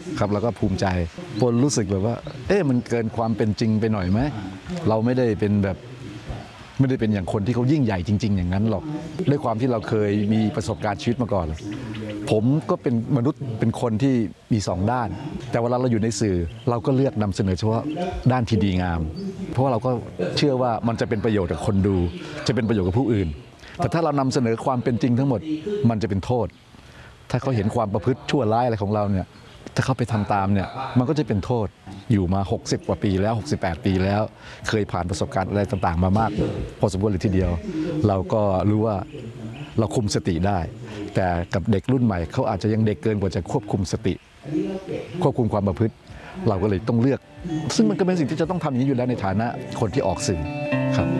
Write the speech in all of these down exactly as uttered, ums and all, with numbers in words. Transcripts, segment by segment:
ครับแล้วก็ภูมิใจปนรู้สึกแบบว่าเอ๊ะมันเกินความเป็นจริงไปหน่อยไหมเราไม่ได้เป็นแบบไม่ได้เป็นอย่างคนที่เขายิ่งใหญ่จริงๆอย่างนั้นหรอกด้วยความที่เราเคยมีประสบการณ์ชีวิตมาก่อนผมก็เป็นมนุษย์เป็นคนที่มีสองด้านแต่เวลาเราอยู่ในสื่อเราก็เลือกนำเสนอเฉพาะด้านที่ดีงามเพราะว่าเราก็เชื่อว่ามันจะเป็นประโยชน์กับคนดูจะเป็นประโยชน์กับผู้อื่นแต่ถ้าเรานำเสนอความเป็นจริงทั้งหมดมันจะเป็นโทษถ้าเขาเห็นความประพฤติชั่วร้ายอะไรของเราเนี่ยถ้าเขาไปทำตามเนี่ยมันก็จะเป็นโทษอยู่มาหกสิบกว่าปีแล้วหกสิบแปดปีแล้วเคยผ่านประสบการณ์อะไรต่างๆมามากพอสมควรเลยทีเดียวเราก็รู้ว่าเราคุมสติได้แต่กับเด็กรุ่นใหม่เขาอาจจะยังเด็กเกินกว่าจะควบคุมสติควบคุมความประพฤติเราก็เลยต้องเลือกซึ่งมันก็เป็นสิ่งที่จะต้องทำอย่างนี้อยู่แล้วในฐานะคนที่ออกสื่อครับ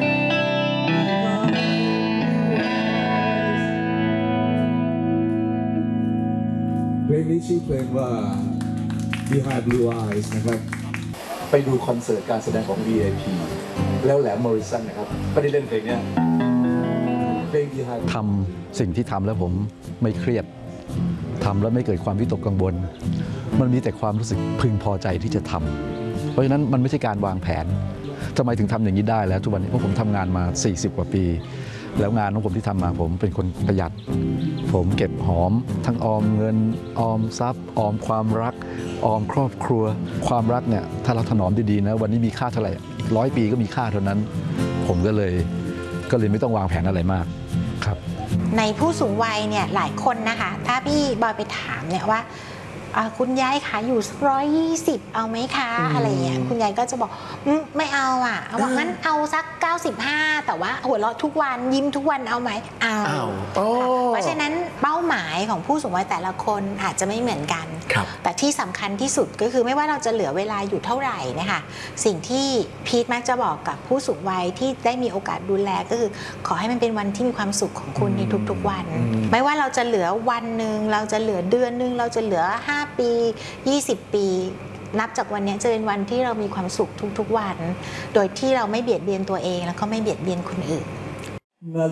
เพลงนี้ชื่อเพลงว่า Behind Blue Eyes นะครับไปดูคอนเสิร์ตการแสดงของ วี ไอ พี แล้วแหลมมอริสันนะครับไม่ได้เล่นเพลงนี้เพลง Behind ทำสิ่งที่ทำแล้วผมไม่เครียดทำแล้วไม่เกิดความวิตกกังวลมันมีแต่ความรู้สึกพึงพอใจที่จะทำเพราะฉะนั้นมันไม่ใช่การวางแผนทำไมถึงทำอย่างนี้ได้แล้วทุกวันนี้เพราะผมทำงานมาสี่สิบกว่าปีแล้วงานของผมที่ทำมาผมเป็นคนประหยัดผมเก็บหอมทั้งออมเงินออมทรัพย์ออมความรักออมครอบครัวความรักเนี่ยถ้าเราถนอมดีๆนะวันนี้มีค่าเท่าไหร่อีกร้อยปีก็มีค่าเท่านั้นผมก็เลยก็เลยไม่ต้องวางแผนอะไรมากครับในผู้สูงวัยเนี่ยหลายคนนะคะถ้าพี่บอยไปถามเนี่ยว่าคุณยายคะอยู่สักร้อยยี่สิบเอาไหมคะอะไรเงี้ยคุณยายก็จะบอกไม่เอาอ่ะเอาบอกงั้นเอาสักเก้าสิบห้าแต่ว่าหัวเราะทุกวันยิ้มทุกวันเอาไหมเอาเพราะฉะนั้นเป้าหมายของผู้สูงวัยแต่ละคนอาจจะไม่เหมือนกันแต่ที่สำคัญที่สุดก็คือไม่ว่าเราจะเหลือเวลาอยู่เท่าไหร่นะคะสิ่งที่พีทมักจะบอกกับผู้สูงวัยที่ได้มีโอกาสดูแลก็คือขอให้มันเป็นวันที่มีความสุขของคุณในทุกๆวันไม่ว่าเราจะเหลือวันหนึ่งเราจะเหลือเดือนหนึ่งเราจะเหลือห้าปียี่สิบปีนับจากวันนี้จะเป็นวันที่เรามีความสุขทุกๆวันโดยที่เราไม่เบียดเบียนตัวเองแล้วก็ไม่เบียดเบียนคนอื่น